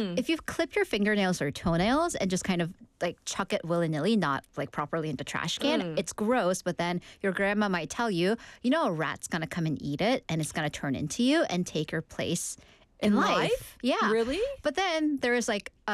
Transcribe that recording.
if you clip your fingernails or toenails and just kind of like chuck it willy-nilly, not like properly into trash can, it's gross, but then your grandma might tell you, a rat's gonna come and eat it and it's gonna turn into you and take your place in life. life? Yeah. Really? But then there is like